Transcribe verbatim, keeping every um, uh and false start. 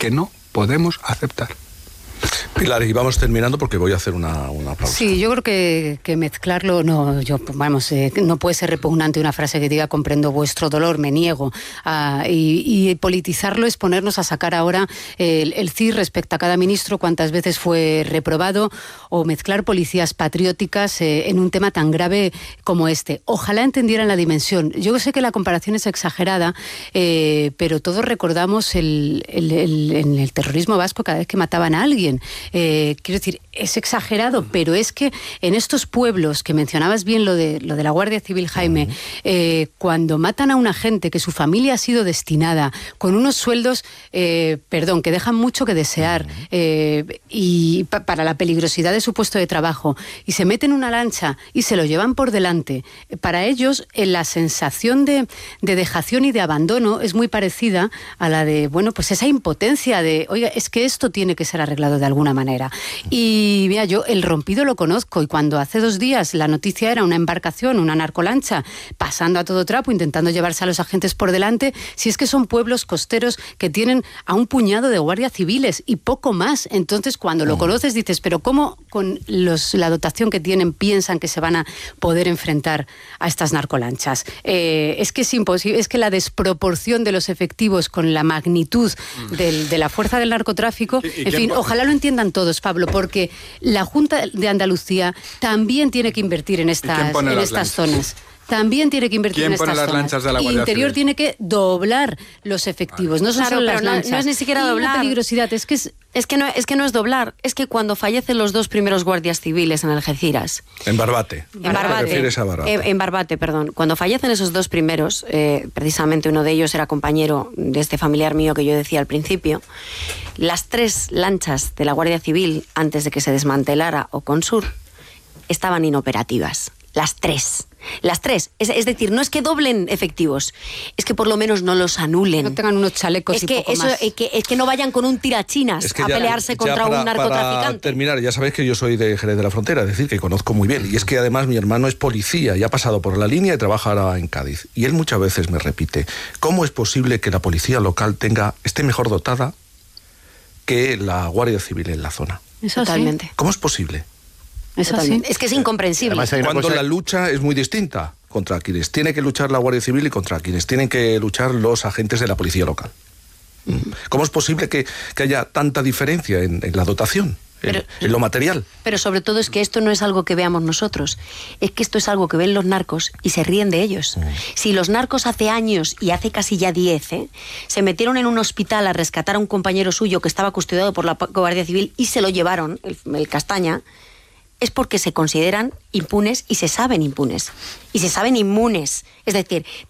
que no podemos aceptar. Pilar, y vamos terminando porque voy a hacer una, una pausa. Sí, yo creo que, que mezclarlo, no, yo, vamos, eh, no puede ser repugnante una frase que diga comprendo vuestro dolor, me niego. Ah, y, y politizarlo es ponernos a sacar ahora el, el C I R respecto a cada ministro, cuántas veces fue reprobado, o mezclar policías patrióticas eh, en un tema tan grave como este. Ojalá entendieran la dimensión. Yo sé que la comparación es exagerada, eh, pero todos recordamos el, el, el, en el terrorismo vasco cada vez que mataban a alguien. Eh, quiero decir, es exagerado, pero es que en estos pueblos, que mencionabas bien lo de, lo de la Guardia Civil, Jaime, eh, cuando matan a una gente que su familia ha sido destinada, con unos sueldos, eh, perdón, que dejan mucho que desear, eh, y pa- para la peligrosidad de su puesto de trabajo, y se meten en una lancha y se lo llevan por delante, para ellos eh, la sensación de, de dejación y de abandono es muy parecida a la de, bueno, pues esa impotencia de, oiga, es que esto tiene que ser arreglado de alguna manera. Y mira, yo el rompido lo conozco, y cuando hace dos días la noticia era una embarcación, una narcolancha, pasando a todo trapo, intentando llevarse a los agentes por delante, si es que son pueblos costeros que tienen a un puñado de guardias civiles y poco más. Entonces, cuando lo conoces dices, pero ¿cómo con los, la dotación que tienen piensan que se van a poder enfrentar a estas narcolanchas? Eh, es que es imposible, es que la desproporción de los efectivos con la magnitud del, de la fuerza del narcotráfico, ¿Y- y en fin, ojalá lo entiendan todos, Pablo, porque la Junta de Andalucía también tiene que invertir en estas, quién pone en las estas lanchas? zonas. También tiene que invertir ¿Quién en pone estas las zonas. lanchas de la Guardia Interior Civil? tiene que doblar los efectivos, no son Claro, solo pero las no- lanchas. no es ni siquiera Y la doblar. peligrosidad, es que es... Es que, no, es que no es doblar, es que cuando fallecen los dos primeros guardias civiles en Algeciras, En Barbate. en Barbate, ¿Te refieres a Barbate? eh, en Barbate, perdón, cuando fallecen esos dos primeros, eh, precisamente uno de ellos era compañero de este familiar mío que yo decía al principio, las tres lanchas de la Guardia Civil, antes de que se desmantelara Oconsur, estaban inoperativas. Las tres. Las tres. Es, es decir, no es que doblen efectivos, es que por lo menos no los anulen. No tengan unos chalecos es y que poco eso, más. Es que, es que no vayan con un tirachinas Es que a ya- pelearse ya contra para- un narcotraficante. Para terminar, ya sabéis que yo soy de Jerez de la Frontera, es decir, que conozco muy bien. Y es que además mi hermano es policía y ha pasado por la línea y trabaja ahora en Cádiz. Y él muchas veces me repite, ¿cómo es posible que la policía local tenga esté mejor dotada que la Guardia Civil en la zona? Eso sí, Totalmente. ¿Cómo es posible? eso sí. Totalmente. Es que es incomprensible. Además, hay una Cuando cosa- la lucha es muy distinta contra quienes tiene que luchar la Guardia Civil y contra quienes tienen que luchar los agentes de la policía local. ¿Cómo es posible que, que haya tanta diferencia en, en la dotación, en, Pero- en lo material? Pero sobre todo es que esto no es algo que veamos nosotros, es que esto es algo que ven los narcos y se ríen de ellos. Si los narcos hace años, y hace casi ya diez, ¿eh? se metieron en un hospital a rescatar a un compañero suyo que estaba custodiado por la Guardia Civil y se lo llevaron, el, el Castaña, es porque se consideran impunes y se saben impunes. Y se saben inmunes. Es decir,